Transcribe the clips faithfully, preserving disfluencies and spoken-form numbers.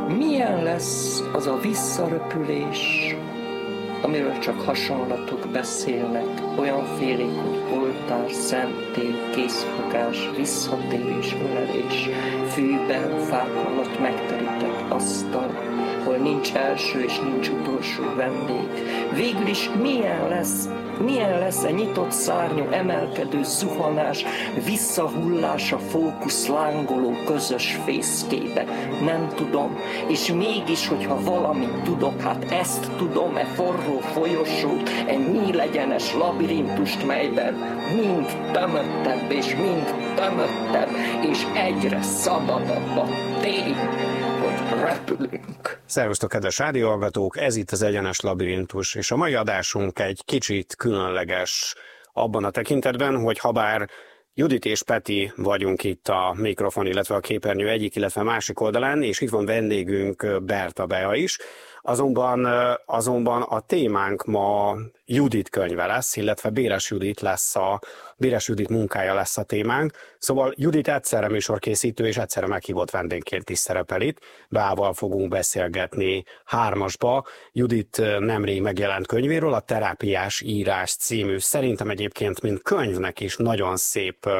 Milyen lesz az a visszaröpülés, amiről csak hasonlatok beszélnek, olyan félék, hogy oltár, szentély, készfogás, visszatérés, ölelés, fűben, fák alatt megterített asztal, hol nincs első és nincs utolsó vendég. Végül is milyen lesz, milyen lesz a nyitott szárnyú, emelkedő zuhanás, visszahullás a fókusz lángoló közös fészkébe? Nem tudom, és mégis, hogyha valamit tudok, hát ezt tudom, e forró folyosót, e nyílegyenes labirintust, melyben mind tömöttebb és mind tömöttebb, és egyre szabadabb a tény, hogy repülünk. Szervusztok, kedves rádióhallgatók! Ez itt az Egyenes Labirintus, és a mai adásunk egy kicsit különleges abban a tekintetben, hogy habár Judit és Peti vagyunk itt a mikrofon, illetve a képernyő egyik, illetve másik oldalán, és itt van vendégünk Berta Bea is, azonban, azonban a témánk ma Judit könyve lesz, illetve Béres Judit lesz a Béres Judit munkája lesz a témánk. Szóval Judit egyszerre műsorkészítő és egyszerre meghívott vendégként is szerepel itt. Beával fogunk beszélgetni hármasba Judit nemrég megjelent könyvéről, a Terápiás írás című, szerintem egyébként mint könyvnek is nagyon szép ö,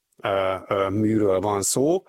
ö, műről van szó.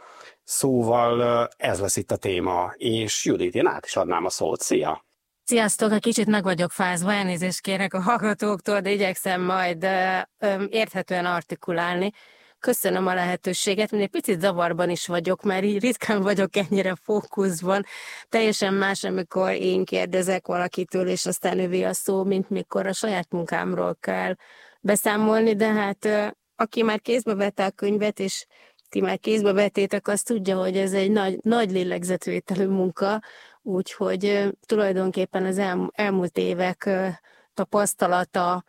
Szóval ez lesz itt a téma, és Judit, én át is adnám a szót. Szia! Sziasztok, egy kicsit meg vagyok fázva, elnézést kérek a hallgatóktól, de igyekszem majd ö, érthetően artikulálni. Köszönöm a lehetőséget, én egy picit zavarban is vagyok, mert így ritkán vagyok ennyire fókuszban. Teljesen más, amikor én kérdezek valakitől, és aztán övé a szó, mint mikor a saját munkámról kell beszámolni, de hát ö, aki már kézbe vette a könyvet, és ti már kézbe vettétek, azt tudja, hogy ez egy nagy, nagy lélegzetvételű munka, úgyhogy tulajdonképpen az el, elmúlt évek tapasztalata,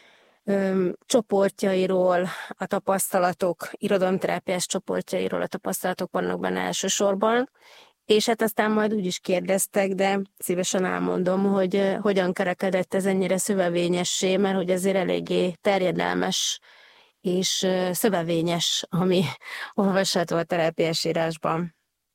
csoportjairól, a tapasztalatok, irodalomterápiás csoportjairól a tapasztalatok vannak benne elsősorban, és hát aztán majd úgy is kérdeztek, de szívesen elmondom, hogy hogyan kerekedett ez ennyire szövevényessé, mert hogy azért eléggé terjedelmes és szövevényes, ami olvasható a terápiás írásban.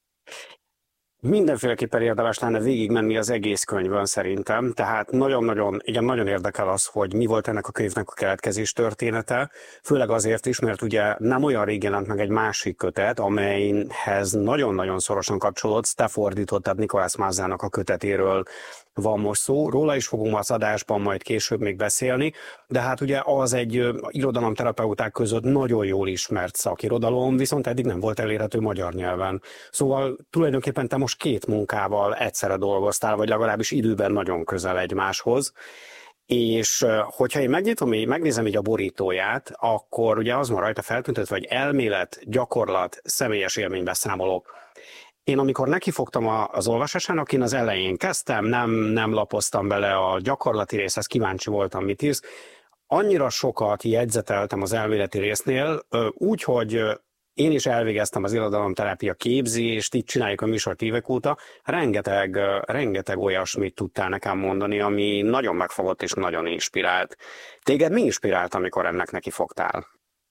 Mindenféleképpen érdemes lenne végigmenni az egész könyvön szerintem, tehát nagyon-nagyon, igen, nagyon érdekel az, hogy mi volt ennek a könyvnek a keletkezés története, főleg azért is, mert ugye nem olyan rég jelent meg egy másik kötet, amelyhez nagyon-nagyon szorosan kapcsolódsz, te fordítottad Nicholas Mazzának a kötetéről van most szó, róla is fogunk az adásban majd később még beszélni, de hát ugye az egy irodalomterapeuták között nagyon jól ismert szakirodalom, viszont eddig nem volt elérhető magyar nyelven. Szóval tulajdonképpen te most két munkával egyszerre dolgoztál, vagy legalábbis időben nagyon közel egymáshoz, és hogyha én megnyitom, én megnézem így a borítóját, akkor ugye az van rajta feltüntetve, hogy elmélet, gyakorlat, személyes élménybeszámolók. Én amikor nekifogtam az olvasásának, én az elején kezdtem, nem, nem lapoztam bele a gyakorlati részhez, kíváncsi voltam, mit írsz. Annyira sokat jegyzeteltem az elméleti résznél, úgy, hogy én is elvégeztem az irodalomterápia képzést, itt csináljuk a műsort évek óta, rengeteg, rengeteg olyasmit tudtál nekem mondani, ami nagyon megfogott és nagyon inspirált. Téged mi inspirált, amikor ennek nekifogtál?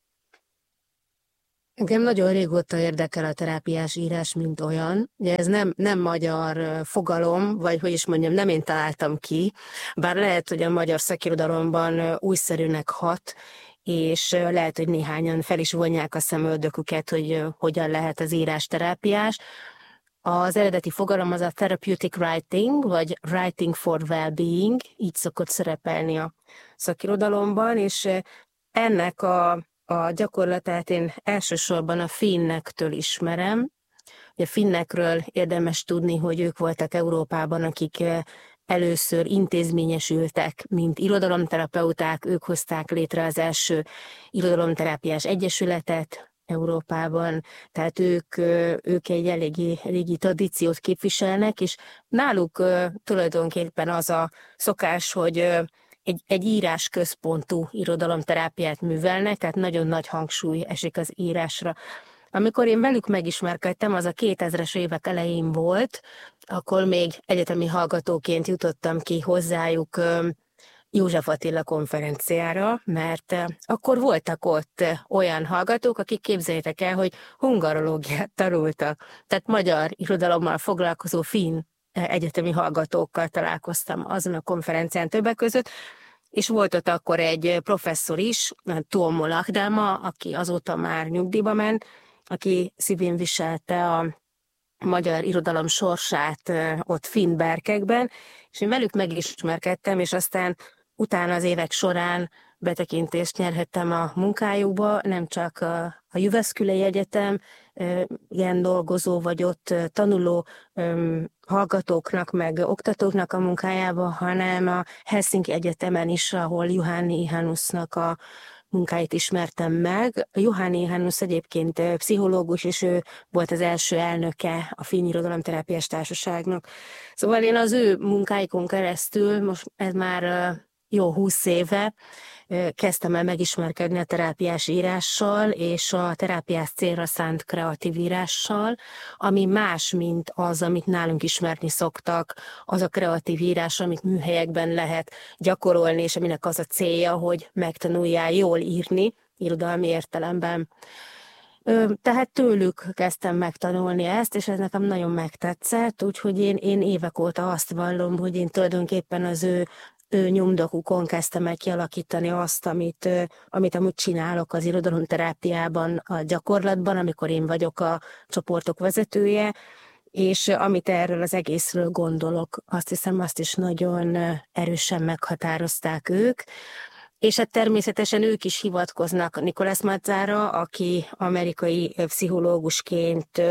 Engem nagyon régóta érdekel a terápiás írás, mint olyan. Ugye ez nem, nem magyar fogalom, vagy hogy is mondjam, nem én találtam ki, bár lehet, hogy a magyar szakirodalomban újszerűnek hat, és lehet, hogy néhányan fel is vonják a szemöldöküket, hogy hogyan lehet az írás terápiás. Az eredeti fogalom az a therapeutic writing, vagy writing for well-being, így szokott szerepelni a szakirodalomban, és ennek a A gyakorlatát én elsősorban a finnektől ismerem. A finnekről érdemes tudni, hogy ők voltak Európában, akik először intézményesültek, mint irodalomterapeuták, ők hozták létre az első irodalomterápiás egyesületet Európában, tehát ők, ők egy eléggé régi tradíciót képviselnek, és náluk tulajdonképpen az a szokás, hogy Egy, egy írásközpontú irodalomterápiát művelnek, tehát nagyon nagy hangsúly esik az írásra. Amikor én velük megismerkedtem, az a kétezres évek elején volt, akkor még egyetemi hallgatóként jutottam ki hozzájuk József Attila konferenciára, mert akkor voltak ott olyan hallgatók, akik képzeljétek el, hogy hungarológiát tanultak, tehát magyar irodalommal foglalkozó finn egyetemi hallgatókkal találkoztam azon a konferencián többek között, és volt ott akkor egy professzor is, Tuomo Lahdama, aki azóta már nyugdíjba ment, aki szívén viselte a magyar irodalom sorsát ott finn berkekben, és én velük megismerkedtem, és aztán utána az évek során betekintést nyerhettem a munkájukba, nem csak a, a Jyväskylän Egyetem ilyen dolgozó vagy ott tanuló um, hallgatóknak, meg oktatóknak a munkájába, hanem a Helsinki Egyetemen is, ahol Juhani Ihanusnak a munkáit ismertem meg. Juhani Ihanus egyébként pszichológus, és ő volt az első elnöke a Finn Irodalomterápiás Társaságnak. Szóval én az ő munkáikon keresztül, most ez már jó húsz éve, kezdtem el megismerkedni a terápiás írással és a terápiás célra szánt kreatív írással, ami más, mint az, amit nálunk ismerni szoktak, az a kreatív írás, amit műhelyekben lehet gyakorolni, és aminek az a célja, hogy megtanuljál jól írni, irodalmi értelemben. Tehát tőlük kezdtem megtanulni ezt, és ez nekem nagyon megtetszett, úgyhogy én, én évek óta azt vallom, hogy én tulajdonképpen az ő ő nyomdokukon kezdtem el kialakítani azt, amit, amit amúgy csinálok az irodalomterápiában, a gyakorlatban, amikor én vagyok a csoportok vezetője, és amit erről az egészről gondolok, azt hiszem, azt is nagyon erősen meghatározták ők. És hát természetesen ők is hivatkoznak Nicholas Mazzára, aki amerikai pszichológusként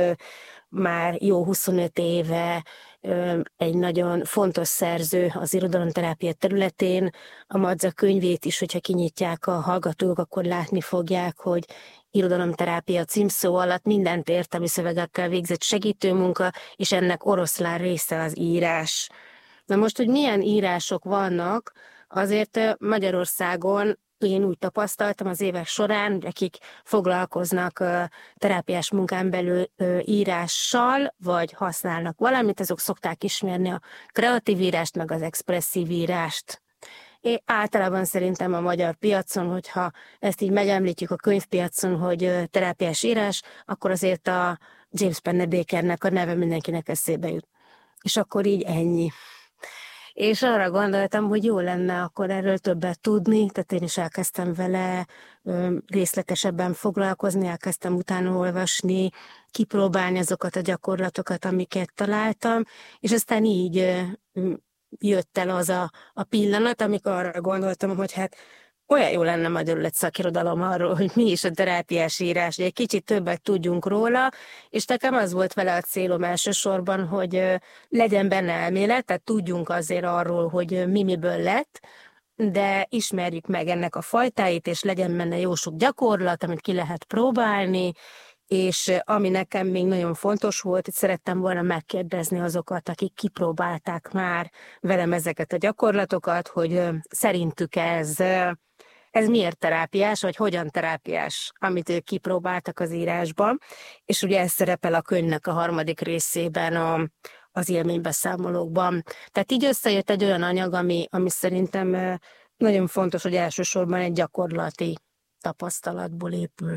már jó huszonöt éve egy nagyon fontos szerző az irodalomterápia területén. A Mazza könyvét is, hogyha kinyitják a hallgatók, akkor látni fogják, hogy irodalomterápia címszó alatt mindent értelmi szövegekkel végzett segítőmunka, és ennek oroszlán része az írás. Na most, hogy milyen írások vannak, azért Magyarországon én úgy tapasztaltam az évek során, akik foglalkoznak terápiás munkán belül írással, vagy használnak valamit, azok szokták ismerni a kreatív írást, meg az expresszív írást. Én általában szerintem a magyar piacon, hogyha ezt így megemlítjük a könyvpiacon, hogy terápiás írás, akkor azért a James Pennebakernek a neve mindenkinek eszébe jut. És akkor így ennyi. És arra gondoltam, hogy jó lenne akkor erről többet tudni, tehát én is elkezdtem vele részletesebben foglalkozni, elkezdtem utána olvasni, kipróbálni azokat a gyakorlatokat, amiket találtam, és aztán így jött el az a, a pillanat, amikor arra gondoltam, hogy hát olyan jó lenne magyarul egy szakirodalom arról, hogy mi is a terápiás írás, hogy egy kicsit többet tudjunk róla, és nekem az volt vele a célom elsősorban, hogy legyen benne elmélet, tehát tudjunk azért arról, hogy mi miből lett, de ismerjük meg ennek a fajtáit, és legyen benne jó sok gyakorlat, amit ki lehet próbálni, és ami nekem még nagyon fontos volt, hogy szerettem volna megkérdezni azokat, akik kipróbálták már velem ezeket a gyakorlatokat, hogy szerintük ez... Ez miért terápiás, vagy hogyan terápiás, amit ők kipróbáltak az írásban, és ugye ez szerepel a könyvnek a harmadik részében a, az élménybeszámolókban. Tehát így összejött egy olyan anyag, ami, ami szerintem nagyon fontos, hogy elsősorban egy gyakorlati tapasztalatból épül.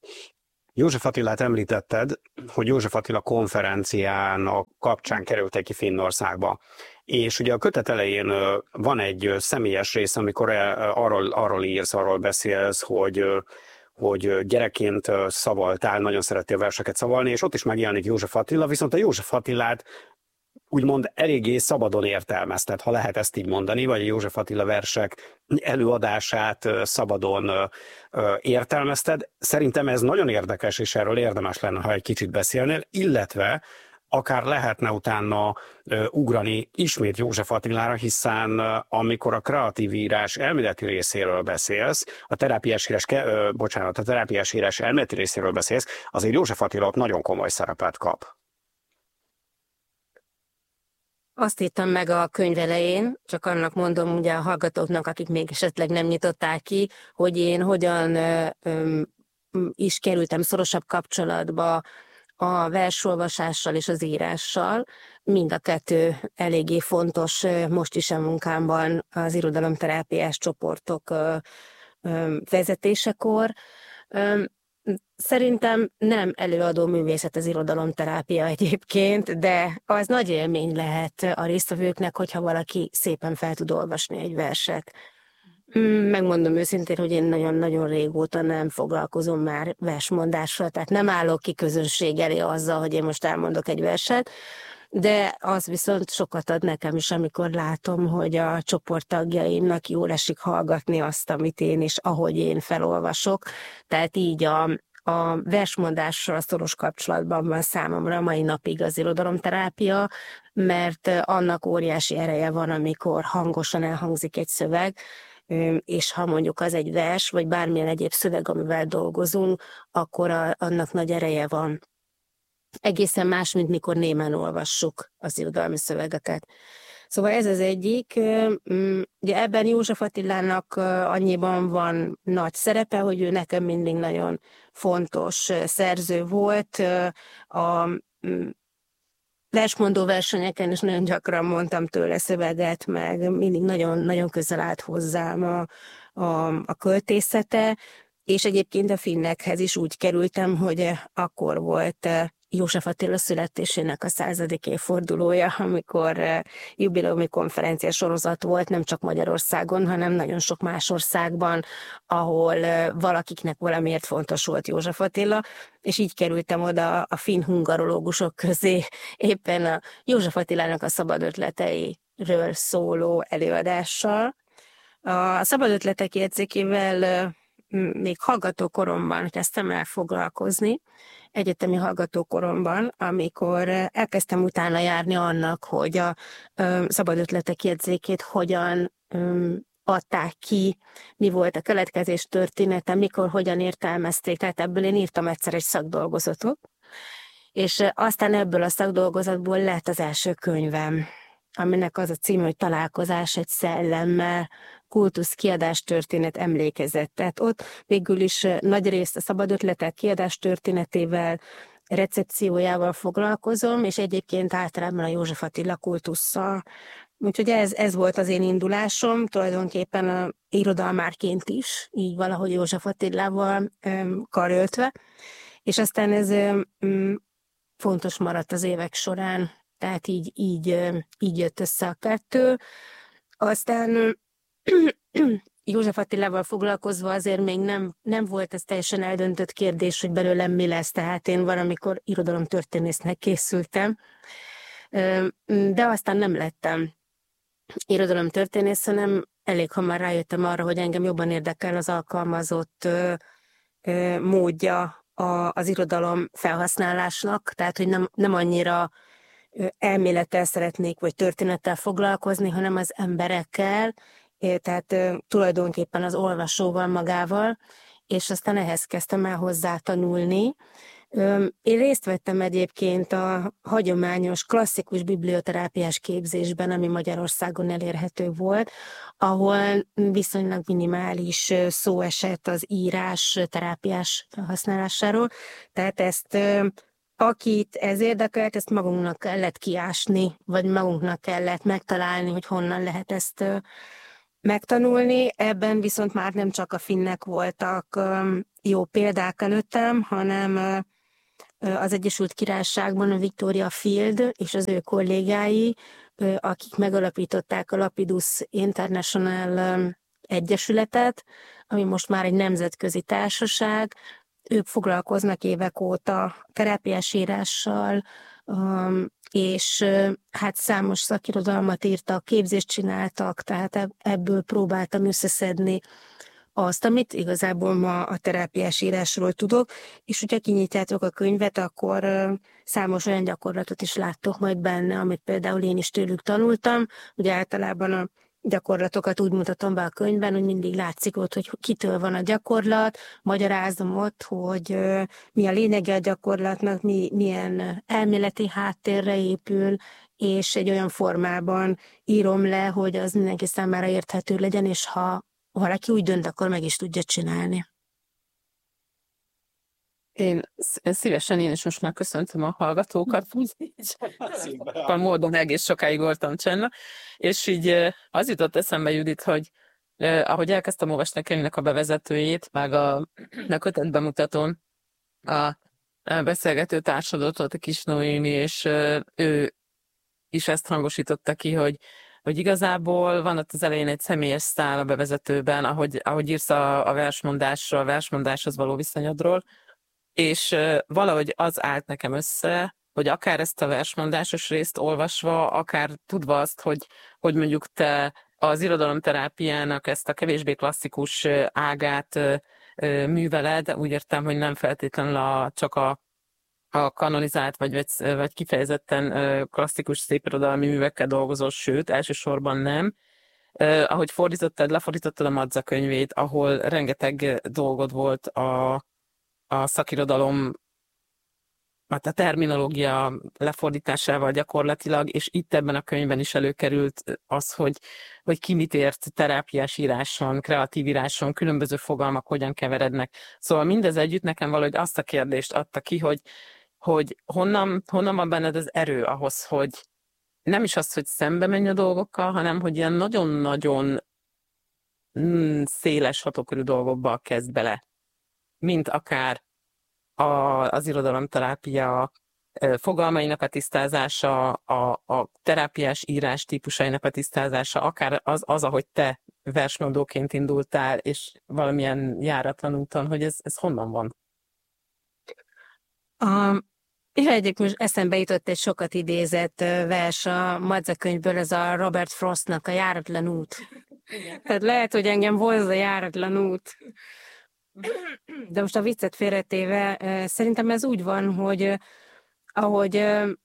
József Attilát említetted, hogy József Attila konferenciának kapcsán kerültek ki Finnországba. És ugye a kötet elején van egy személyes rész, amikor arról, arról írsz, arról beszélsz, hogy, hogy gyerekként szavaltál, nagyon szerettél verseket szavalni, és ott is megjelenik József Attila, viszont a József Attilát úgymond eléggé szabadon értelmezted, ha lehet ezt így mondani, vagy a József Attila versek előadását szabadon értelmezted. Szerintem ez nagyon érdekes, és erről érdemes lenne, ha egy kicsit beszélnél, illetve akár lehetne utána ugrani ismét József Attilára, hiszen amikor a kreatív írás elméleti részéről beszélsz, a terápiás írás, bocsánat, a terápiás írás elméleti részéről beszélsz, azért József Attila ott nagyon komoly szerepet kap. Azt írtam meg a könyv elején, csak annak mondom ugye a hallgatóknak, akik még esetleg nem nyitották ki, hogy én hogyan ö, ö, is kerültem szorosabb kapcsolatba a versolvasással és az írással. Mind a kettő eléggé fontos most is a munkámban az irodalomterápiás csoportok vezetésekor. Szerintem nem előadó művészet az irodalomterápia egyébként, de az nagy élmény lehet a résztvevőknek, hogyha valaki szépen fel tud olvasni egy verset. Megmondom őszintén, hogy én nagyon-nagyon régóta nem foglalkozom már versmondással, tehát nem állok ki közönség elé azzal, hogy én most elmondok egy verset, de az viszont sokat ad nekem is, amikor látom, hogy a csoporttagjaimnak jól esik hallgatni azt, amit én és ahogy én felolvasok. Tehát így a, a versmondással szoros kapcsolatban van számomra mai napig az irodalomterápia, mert annak óriási ereje van, amikor hangosan elhangzik egy szöveg, és ha mondjuk az egy vers, vagy bármilyen egyéb szöveg, amivel dolgozunk, akkor a, annak nagy ereje van. Egészen más, mint mikor némán olvassuk az irodalmi szövegeket. Szóval ez az egyik. Ugye ebben József Attilának annyiban van nagy szerepe, hogy ő nekem mindig nagyon fontos szerző volt. A versmondó versenyeken is nagyon gyakran mondtam tőle szöveget, meg mindig nagyon, nagyon közel állt hozzám a, a, a költészete, és egyébként a finnekhez is úgy kerültem, hogy akkor volt József Attila születésének a századik évfordulója, amikor jubileumi konferencia sorozat volt, nem csak Magyarországon, hanem nagyon sok más országban, ahol valakiknek valamiért fontos volt József Attila, és így kerültem oda a finn hungarológusok közé éppen a József Attilának a szabad ötleteiről szóló előadással. A szabad ötletek jegyzékével még hallgatókoromban kezdtem el foglalkozni, egyetemi hallgatókoromban, amikor elkezdtem utána járni annak, hogy a ö, szabad ötletek jegyzékét hogyan ö, adták ki, mi volt a keletkezés története, mikor, hogyan értelmezték, tehát ebből én írtam egyszer egy szakdolgozatot, és aztán ebből a szakdolgozatból lett az első könyvem, aminek az a címe, hogy Találkozás egy szellemmel, kultusz kiadás történet emlékezet. Tehát ott végül is nagy részt a szabad ötletek kiadás történetével, recepciójával foglalkozom, és egyébként általában a József Attila kultusszal. Úgyhogy ez, ez volt az én indulásom, tulajdonképpen a irodalmárként is, így valahogy József Attilával öm, karöltve, és aztán ez öm, fontos maradt az évek során, tehát így, így, így jött össze a kettő. Aztán József Attilával foglalkozva azért még nem, nem volt ez teljesen eldöntött kérdés, hogy belőlem mi lesz, tehát én valamikor irodalomtörténésznek készültem, de aztán nem lettem irodalomtörténész, hanem elég hamar rájöttem arra, hogy engem jobban érdekel az alkalmazott módja az irodalom felhasználásnak, tehát hogy nem, nem annyira elmélettel szeretnék, vagy történettel foglalkozni, hanem az emberekkel, tehát tulajdonképpen az olvasóval magával, és aztán ehhez kezdtem el hozzá tanulni. Én részt vettem egyébként a hagyományos, klasszikus biblioterápiás képzésben, ami Magyarországon elérhető volt, ahol viszonylag minimális szó esett az írás terápiás használásáról, tehát ezt akit ez érdekelt, ezt magunknak kellett kiásni, vagy magunknak kellett megtalálni, hogy honnan lehet ezt megtanulni. Ebben viszont már nem csak a finnek voltak jó példák előttem, hanem az Egyesült Királyságban a Victoria Field és az ő kollégái, akik megalapították a Lapidus International Egyesületet, ami most már egy nemzetközi társaság. Ők foglalkoznak évek óta terápiás írással, és hát számos szakirodalmat írtak, képzést csináltak, tehát ebből próbáltam összeszedni azt, amit igazából ma a terápiás írásról tudok, és hogyha kinyitjátok a könyvet, akkor számos olyan gyakorlatot is láttok majd benne, amit például én is tőlük tanultam. Ugye általában a gyakorlatokat úgy mutatom be a könyvben, hogy mindig látszik ott, hogy kitől van a gyakorlat, magyarázom ott, hogy mi a lényege a gyakorlatnak, mi, milyen elméleti háttérre épül, és egy olyan formában írom le, hogy az mindenki számára érthető legyen, és ha valaki úgy dönt, akkor meg is tudja csinálni. Én szívesen én is most már köszöntöm a hallgatókat, a módon egész sokáig voltam csendben, és így az jutott eszembe, Judit, hogy eh, ahogy elkezdtem olvasni a könyvnek a bevezetőjét, meg a, a kötet bemutatón a, a beszélgető társadalmat volt a Kis Noémi, és eh, ő is ezt hangosította ki, hogy hogy igazából van ott az elején egy személyes szál a bevezetőben, ahogy, ahogy írsz a, a versmondásról, a versmondáshoz való viszonyodról, és uh, valahogy az állt nekem össze, hogy akár ezt a versmondásos részt olvasva, akár tudva azt, hogy, hogy mondjuk te az irodalomterápiának ezt a kevésbé klasszikus ágát uh, uh, műveled, úgy értem, hogy nem feltétlenül a, csak a a kanonizált, vagy, vagy kifejezetten klasszikus szépirodalmi művekkel dolgozol, sőt, elsősorban nem. Uh, ahogy fordítottad, lefordítottad a Madza könyvét, ahol rengeteg dolgod volt a, a szakirodalom, a terminológia lefordításával gyakorlatilag, és itt ebben a könyvben is előkerült az, hogy, hogy ki mit ért terápiás íráson, kreatív íráson, különböző fogalmak hogyan keverednek. Szóval mindez együtt nekem valahogy azt a kérdést adta ki, hogy hogy honnan, honnan van benned az erő ahhoz, hogy nem is az, hogy szembe menj a dolgokkal, hanem hogy ilyen nagyon-nagyon mm, széles hatókörű dolgokba kezd bele. Mint akár a, az irodalomterápia fogalmainak a tisztázása, a, a terápiás írás típusainak a tisztázása, akár az, az ahogy te versmondóként indultál, és valamilyen járatlan úton, hogy ez, ez honnan van? A, egyik most eszembe jutott egy sokat idézett vers a Madza könyvből, ez a Robert Frostnak a Járatlan út. Tehát lehet, hogy engem vonz a járatlan út. De most a viccet félretéve, szerintem ez úgy van, hogy ahogy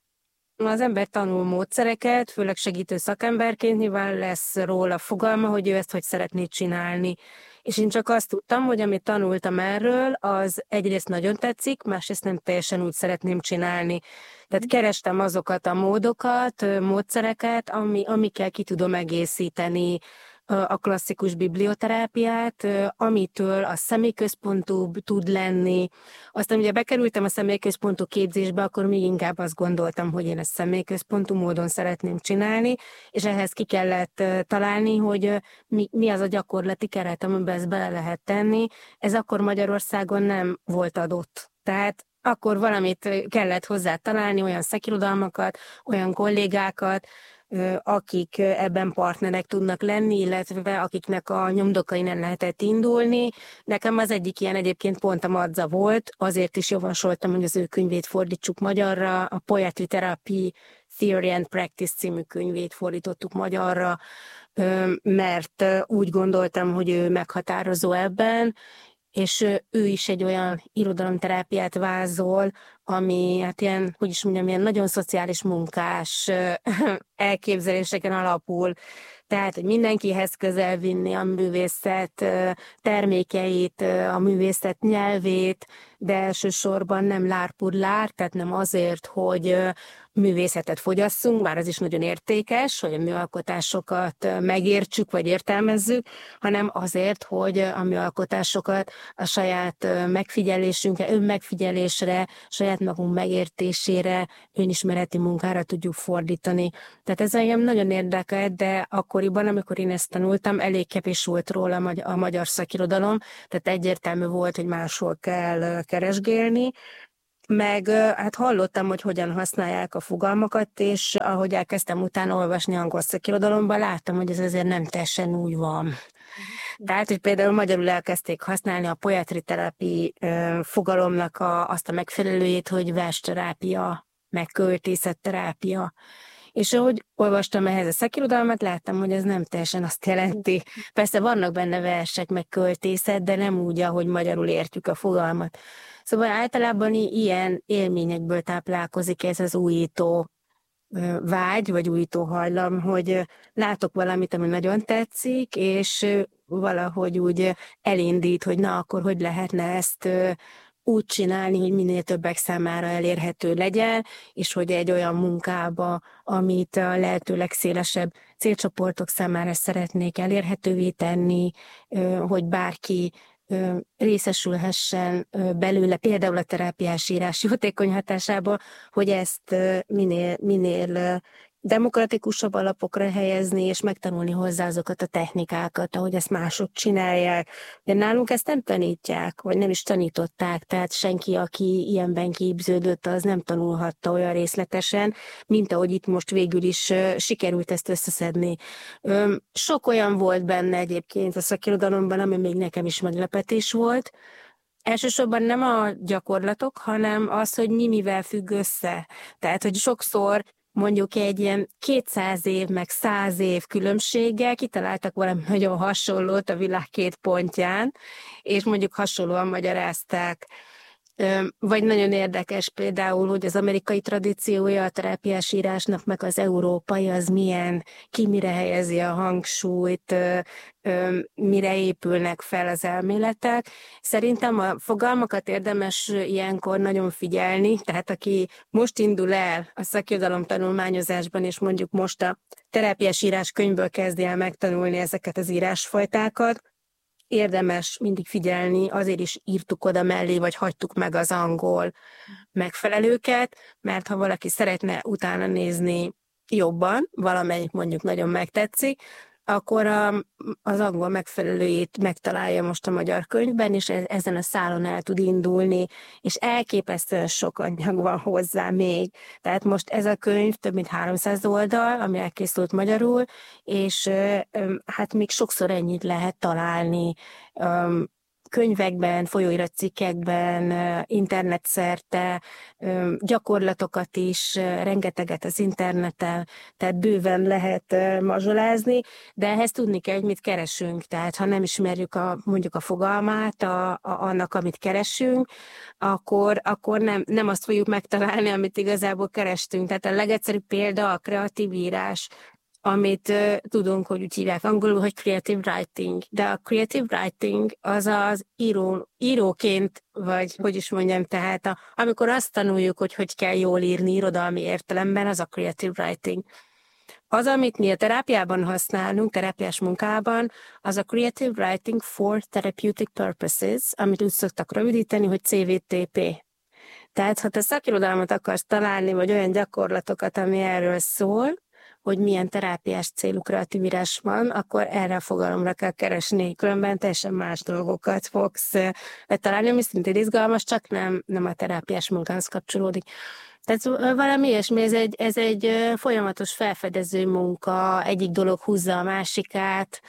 az ember tanul módszereket, főleg segítő szakemberként, nyilván lesz róla fogalma, hogy ő ezt hogy szeretné csinálni. És én csak azt tudtam, hogy amit tanultam erről, az egyrészt nagyon tetszik, másrészt nem teljesen úgy szeretném csinálni. Tehát kerestem azokat a módokat, módszereket, ami, amikkel ki tudom egészíteni a klasszikus biblioterápiát, amitől a személyközpontú tud lenni. Aztán ugye bekerültem a személyközpontú képzésbe, akkor még inkább azt gondoltam, hogy én ezt személyközpontú módon szeretném csinálni, és ehhez ki kellett találni, hogy mi, mi az a gyakorlati keret, amiben ezt bele lehet tenni. Ez akkor Magyarországon nem volt adott. Tehát akkor valamit kellett hozzá találni, olyan szakirodalmakat, olyan kollégákat, akik ebben partnerek tudnak lenni, illetve akiknek a nyomdokain lehetett indulni. Nekem az egyik ilyen egyébként pont a Madza volt, azért is javasoltam, hogy az ő könyvét fordítsuk magyarra, a Poetry Therapy Theory and Practice című könyvét fordítottuk magyarra, mert úgy gondoltam, hogy ő meghatározó ebben, és ő is egy olyan irodalomterápiát vázol, ami hát ilyen, hogy is mondjam, ilyen nagyon szociális munkás elképzeléseken alapul. Tehát, hogy mindenkihez közel vinni a művészet termékeit, a művészet nyelvét, de elsősorban nem lárpur lár, tehát nem azért, hogy művészetet fogyasszunk, bár az is nagyon értékes, hogy a műalkotásokat megértsük vagy értelmezzük, hanem azért, hogy a műalkotásokat a saját megfigyelésünkre, önmegfigyelésre, saját magunk megértésére, önismereti munkára tudjuk fordítani. Tehát ez engem nagyon érdekelt, de akkoriban, amikor én ezt tanultam, elég kevés volt róla a magyar szakirodalom, tehát egyértelmű volt, hogy máshol kell keresgélni, meg hát hallottam, hogy hogyan használják a fogalmakat, és ahogy elkezdtem utána olvasni angol szakirodalomban, láttam, hogy ez azért nem teljesen úgy van. Tehát, hogy például magyarul elkezdték használni a poetry therapy fogalomnak a, azt a megfelelőjét, hogy versterápia, meg költészetterápia. És ahogy olvastam ehhez a szakirodalmat, láttam, hogy ez nem teljesen azt jelenti. Persze vannak benne versek, meg költészet, de nem úgy, ahogy magyarul értjük a fogalmat. Szóval általában ilyen élményekből táplálkozik ez az újító vágy, vagy újító hajlam, hogy látok valamit, ami nagyon tetszik, és valahogy úgy elindít, hogy na, akkor hogy lehetne ezt úgy csinálni, hogy minél többek számára elérhető legyen, és hogy egy olyan munkába, amit a lehető legszélesebb célcsoportok számára szeretnék elérhetővé tenni, hogy bárki részesülhessen belőle, például a terápiás írás jótékony hatásából, hogy ezt minél, minél demokratikusabb alapokra helyezni, és megtanulni hozzá azokat a technikákat, ahogy ezt mások csinálják. De nálunk ezt nem tanítják, vagy nem is tanították, tehát senki, aki ilyenben képződött, az nem tanulhatta olyan részletesen, mint ahogy itt most végül is sikerült ezt összeszedni. Sok olyan volt benne egyébként a szakirodalomban, ami még nekem is meglepetés volt. Elsősorban nem a gyakorlatok, hanem az, hogy mi mivel függ össze. Tehát, hogy sokszor mondjuk egy ilyen kétszáz év, meg száz év különbséggel kitaláltak valami nagyon hasonlót a világ két pontján, és mondjuk hasonlóan magyarázták. Vagy nagyon érdekes például, hogy az amerikai tradíciója a terápiás írásnak, meg az európai, az milyen, ki mire helyezi a hangsúlyt, mire épülnek fel az elméletek. Szerintem a fogalmakat érdemes ilyenkor nagyon figyelni, tehát aki most indul el a szakirodalom tanulmányozásban, és mondjuk most a terápiás írás könyvből kezdi el megtanulni ezeket az írásfajtákat, érdemes mindig figyelni, azért is írtuk oda mellé, vagy hagytuk meg az angol megfelelőket, mert ha valaki szeretne utána nézni jobban, valamelyik mondjuk nagyon megtetszik, akkor a, az angol megfelelőjét megtalálja most a magyar könyvben, és ezen a szálon el tud indulni, és elképesztően sok anyag van hozzá még. Tehát most ez a könyv több mint háromszáz oldal, ami elkészült magyarul, és hát még sokszor ennyit lehet találni könyvekben, folyóiratcikkekben, internetszerte, gyakorlatokat is, rengeteget az interneten, tehát bőven lehet mazsolázni, de ehhez tudni kell, hogy mit keresünk. Tehát ha nem ismerjük a, mondjuk a fogalmát a, a, annak, amit keresünk, akkor, akkor nem, nem azt fogjuk megtalálni, amit igazából kerestünk. Tehát a legegyszerűbb példa a kreatív írás, amit uh, tudunk, hogy úgy hívják angolul, hogy creative writing. De a creative writing az az író, íróként, vagy hogy is mondjam, tehát a, amikor azt tanuljuk, hogy hogy kell jól írni irodalmi értelemben, az a creative writing. Az, amit mi a terápiában használunk, terápiás munkában, az a Creative Writing for Therapeutic Purposes, amit úgy szoktak rövidíteni, hogy cé vé té pé. Tehát, ha te szakirodalmat akarsz találni, vagy olyan gyakorlatokat, ami erről szól, hogy milyen terápiás célú kreatív írás van, akkor erre a fogalomra kell keresni, különben teljesen más dolgokat fogsz találni, ami szintén izgalmas, csak nem, nem a terápiás munkához kapcsolódik. Tehát valami ilyesmi, ez egy, ez egy folyamatos felfedező munka, egyik dolog húzza a másikát.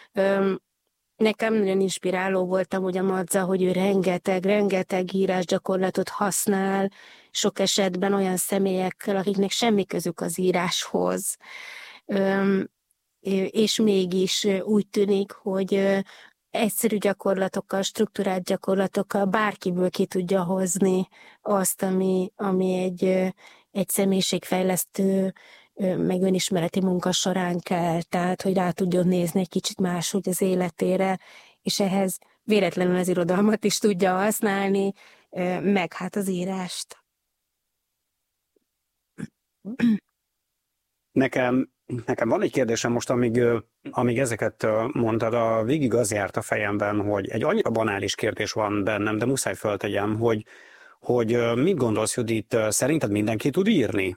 Nekem nagyon inspiráló voltam, hogy a Madza, hogy ő rengeteg, rengeteg írásgyakorlatot használ, sok esetben olyan személyekkel, akiknek semmi közük az íráshoz. És mégis úgy tűnik, hogy egyszerű gyakorlatokkal, struktúrált gyakorlatokkal bárkiből ki tudja hozni azt, ami, ami egy, egy személyiségfejlesztő, meg önismereti munka során kell, tehát hogy rá tudjon nézni egy kicsit máshogy az életére, és ehhez véletlenül az irodalmat is tudja használni, meg hát az írást. Nekem, nekem van egy kérdésem most, amíg, amíg ezeket mondtad, a végig az járt a fejemben, hogy egy annyira banális kérdés van bennem, de muszáj föltegyem, hogy, hogy mit gondolsz, Judit, szerinted mindenki tud írni?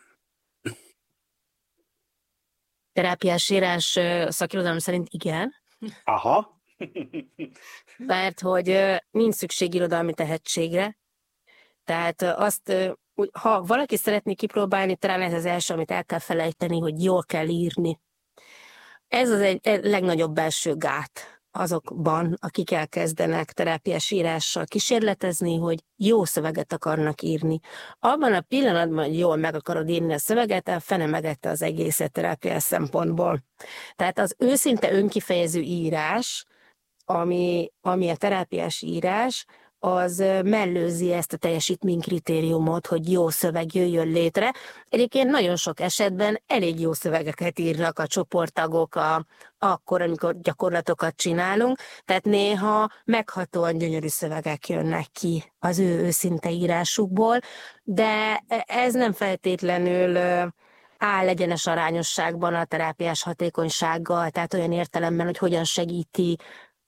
Terápiás írás szakirodalom szerint igen. Aha. Mert hogy nincs szükség irodalmi tehetségre. Tehát azt, ha valaki szeretné kipróbálni, talán ez az első, amit el kell felejteni, hogy jól kell írni. Ez az egy legnagyobb belső gát azokban, akik elkezdenek terápiás írással kísérletezni, hogy jó szöveget akarnak írni. Abban a pillanatban, hogy jól meg akarod írni a szöveget, a fene megette az egészet terápiás szempontból. Tehát az őszinte önkifejező írás, ami, ami a terápiás írás, az mellőzi ezt a teljesítménykritériumot, hogy jó szöveg jöjjön létre. Egyébként nagyon sok esetben elég jó szövegeket írnak a csoporttagok a, akkor, amikor gyakorlatokat csinálunk, tehát néha meghatóan gyönyörű szövegek jönnek ki az ő őszinte írásukból, de ez nem feltétlenül áll egyenes arányosságban a terápiás hatékonysággal, tehát olyan értelemben, hogy hogyan segíti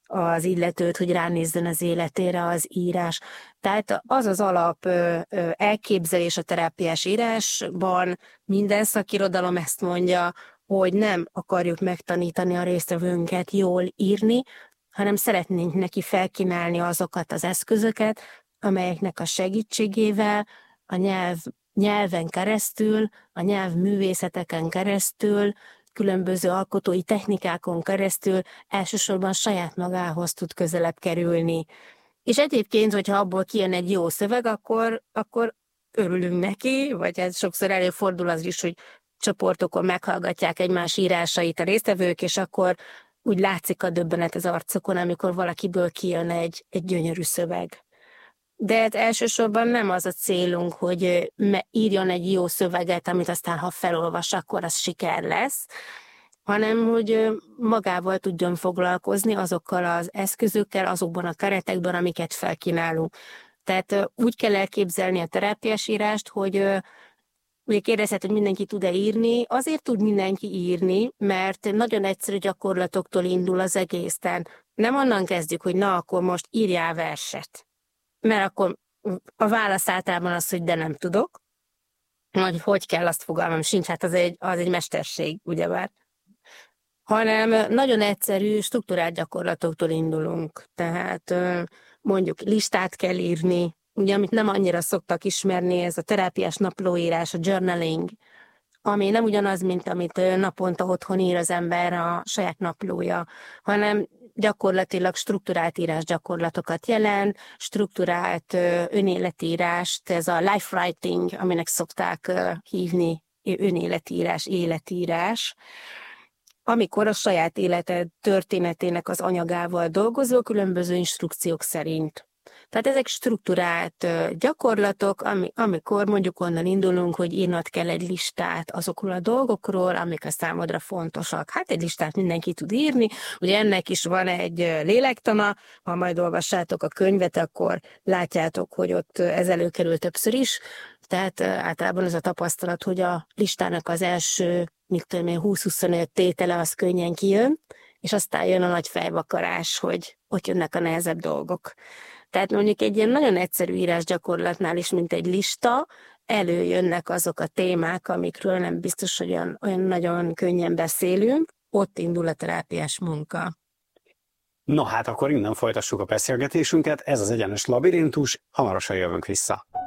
az illetőt, hogy ránézzen az életére az írás. Tehát az az alap elképzelés a terápiás írásban, minden szakirodalom ezt mondja, hogy nem akarjuk megtanítani a résztvevőnket jól írni, hanem szeretnénk neki felkínálni azokat az eszközöket, amelyeknek a segítségével a nyelv, nyelven keresztül, a nyelvművészeteken keresztül, különböző alkotói technikákon keresztül elsősorban saját magához tud közelebb kerülni. És egyébként, hogyha abból kijön egy jó szöveg, akkor, akkor örülünk neki, vagy ez sokszor előfordul az is, hogy csoportokon meghallgatják egymás írásait a résztvevők, és akkor úgy látszik a döbbenet az arcokon, amikor valakiből kijön egy, egy gyönyörű szöveg. De hát elsősorban nem az a célunk, hogy írjon egy jó szöveget, amit aztán ha felolvas, akkor az siker lesz, hanem hogy magával tudjon foglalkozni azokkal az eszközökkel, azokban a keretekben, amiket felkínálunk. Tehát úgy kell elképzelni a terápiás írást, hogy ugye kérdezhet, hogy mindenki tud-e írni. Azért tud mindenki írni, mert nagyon egyszerű gyakorlatoktól indul az egész. Tehát nem onnan kezdjük, hogy na, akkor most írjál verset. Mert akkor a válasz általában az, hogy de nem tudok. Hogy hogy kell, azt fogalmam sincs, hát az egy, az egy mesterség, ugyebár. Hanem nagyon egyszerű, struktúrált gyakorlatoktól indulunk. Tehát mondjuk listát kell írni, ugye, amit nem annyira szoktak ismerni, ez a terápiás naplóírás, a journaling, ami nem ugyanaz, mint amit naponta otthon ír az ember a saját naplója, hanem gyakorlatilag strukturált írás gyakorlatokat jelent, strukturált önéletírást, ez a life writing, aminek szokták hívni, önéletírás, életírás, amikor a saját életed történetének az anyagával dolgozol, különböző instrukciók szerint. Tehát ezek strukturált gyakorlatok, ami, amikor mondjuk onnan indulunk, hogy írnod kell egy listát azokról a dolgokról, amik a számodra fontosak. Hát egy listát mindenki tud írni, ugye ennek is van egy lélektana, ha majd olvassátok a könyvet, akkor látjátok, hogy ott ez előkerül többször is. Tehát általában az a tapasztalat, hogy a listának az első, mit tudom én, húsz-huszonöt tétele az könnyen kijön, és aztán jön a nagy fejvakarás, hogy ott jönnek a nehezebb dolgok. Tehát mondjuk egy ilyen nagyon egyszerű írásgyakorlatnál is, mint egy lista, előjönnek azok a témák, amikről nem biztos, hogy olyan, olyan nagyon könnyen beszélünk, ott indul a terápiás munka. No hát akkor innen folytassuk a beszélgetésünket, ez az Egyenes Labirintus, hamarosan jövünk vissza.